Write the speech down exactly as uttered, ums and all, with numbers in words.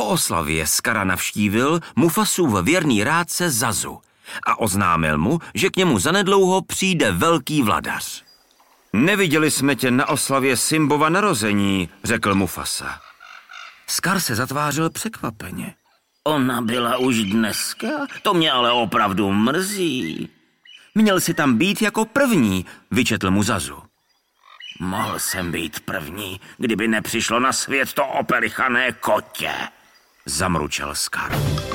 Po oslavě Skara navštívil Mufasův věrný rádce Zazu a oznámil mu, že k němu zanedlouho přijde velký vladař. Neviděli jsme tě na oslavě Simbova narození, řekl Mufasa. Skar se zatvářil překvapeně. Ona byla už dneska? To mě ale opravdu mrzí. Měl jsi tam být jako první, vyčetl mu Zazu. Mohl jsem být první, kdyby nepřišlo na svět to opelichané kotě, zamručel Skar.